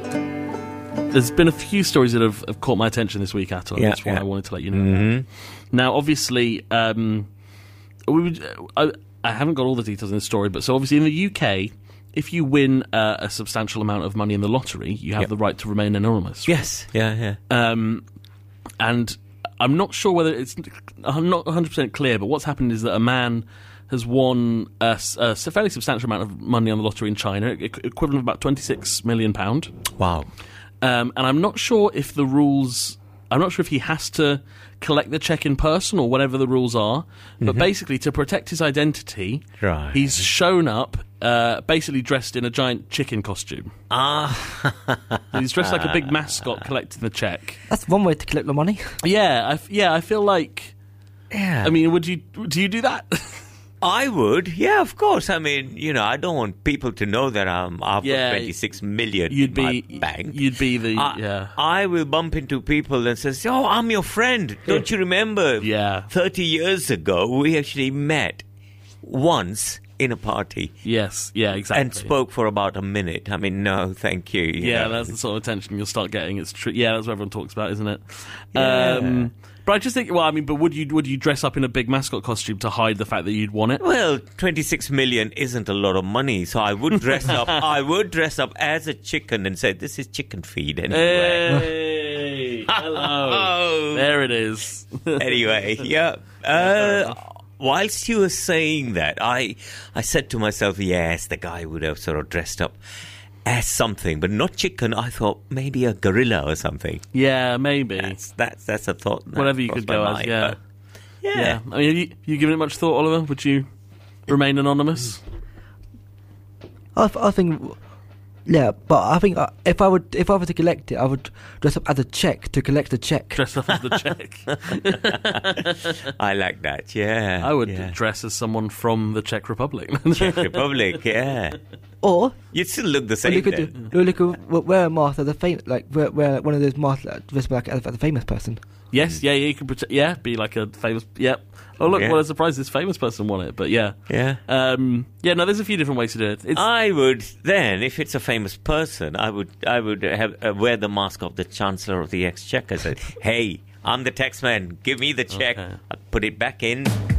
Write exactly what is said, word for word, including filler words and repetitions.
There's been a few stories that have, have caught my attention this week, Atul. Yeah, That's why yeah. I wanted to let you know. Mm-hmm. Now, obviously, um, we would, I, I haven't got all the details in the story, but so obviously in the U K, if you win uh, a substantial amount of money in the lottery, you have Yep. the right to remain anonymous. Yes, yeah, yeah. Um, and I'm not sure whether it's... I'm not one hundred percent clear, but what's happened is that a man has won a, a fairly substantial amount of money on the lottery in China, e- equivalent of about twenty-six million pounds. Wow. Um, and I'm not sure if the rules... I'm not sure if he has to collect the cheque in person or whatever the rules are. But basically, to protect his identity, Right. he's shown up uh, basically dressed in a giant chicken costume. Ah. He's dressed like a big mascot collecting the cheque. That's one way to collect the money. Yeah, I, f- yeah, I feel like... Yeah. I mean, would you do you do that? I would, yeah, of course. I mean, you know, I don't want people to know that I'm I've Yeah, got twenty-six million You'd in be my bank. You'd be the I, yeah I will bump into people and says, "Oh, I'm your friend. Don't you remember? Yeah. thirty years ago, we actually met once in a party yes yeah exactly and spoke for about a minute. I mean, no, thank you. you Yeah, know. that's the sort of attention you'll start getting. It's true. Yeah, that's what everyone talks about, isn't it? Yeah. Um, but I just think, well, I mean, but would you would you dress up in a big mascot costume to hide the fact that you'd won it? Well, twenty-six million isn't a lot of money, so I would dress up. I would dress up as a chicken and say, "This is chicken feed." Anyway, Hey, hello. Oh. There it is. anyway, yeah. Uh, whilst you were saying that, I I said to myself, yes, the guy would have sort of dressed up as something, but not chicken. I thought maybe a gorilla or something. Yeah, maybe. That's that's that's a thought. that Whatever you crossed could my go as. mind, Yeah. but yeah. yeah. I mean, have you, have you given it much thought, Oliver? Would you remain anonymous? I, th- I think, yeah, but I think uh, if I would, if I were to collect it, I would dress up as a check to collect the check. Dress up as the check. I like that. Yeah, I would yeah. dress as someone from the Czech Republic. Czech Republic. Yeah, Or you'd still look the or same. you could then. do, or you could w- wear a mask as a famous, like wear, wear one of those masks like, dressed like as, as a famous person. Yes, yeah, yeah, you could pretend, yeah, be like a famous, yep. Oh, look, Yeah. what a surprise, this famous person won it, but yeah. Yeah. Um, yeah, no, there's a few different ways to do it. It's, I would then, if it's a famous person, I would I would have uh, wear the mask of the Chancellor of the Exchequer. Say, "Hey, I'm the taxman. Give me the check. Okay. I'll put it back in.